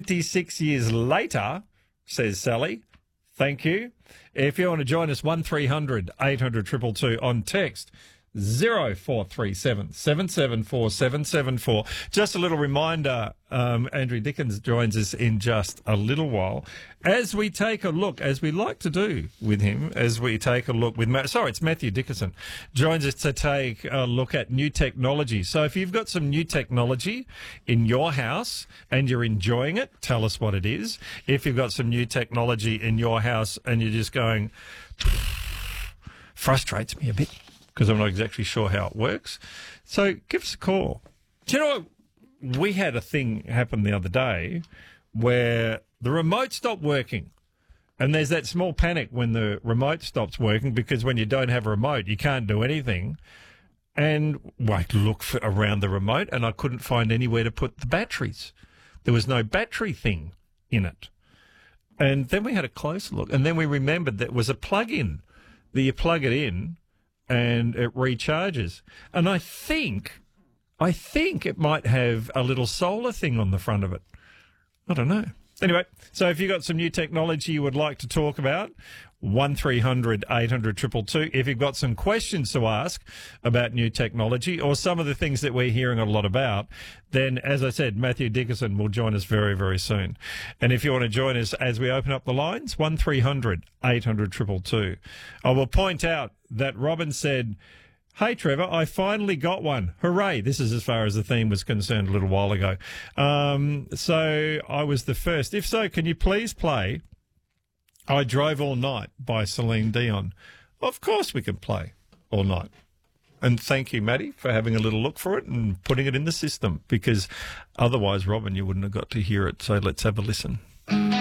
26 years later, says Sally. Thank you. If you want to join us, 1300 800 222 on text. 0437 774 774. Just a little reminder, Andrew Dickens joins us in just a little while. As we take a look, as we like to do with him, as we take a look with... it's Matthew Dickinson, joins us to take a look at new technology. So if you've got some new technology in your house and you're enjoying it, tell us what it is. If you've got some new technology in your house and you're just going, frustrates me a bit, because I'm not exactly sure how it works. So give us a call. Do you know what? We had a thing happen the other day where the remote stopped working. And there's that small panic when the remote stops working, because when you don't have a remote, you can't do anything. And I looked around the remote and I couldn't find anywhere to put the batteries. There was no battery thing in it. And then we had a closer look, and then we remembered that it was a plug-in that you plug it in and it recharges. And I think it might have a little solar thing on the front of it. I don't know. Anyway, so if you've got some new technology you would like to talk about, 1300 800 222. If you've got some questions to ask about new technology or some of the things that we're hearing a lot about, then, as I said, Matthew Dickinson will join us very, very soon. And if you want to join us as we open up the lines, 1300 800 222. I will point out that Robin said, "Hey, Trevor, I finally got one. Hooray." This is as far as the theme was concerned a little while ago. So I was the first. If so, can you please play I Drove All Night by Celine Dion? Of course we can play All Night. And thank you, Maddie, for having a little look for it and putting it in the system, because otherwise, Robin, you wouldn't have got to hear it. So let's have a listen.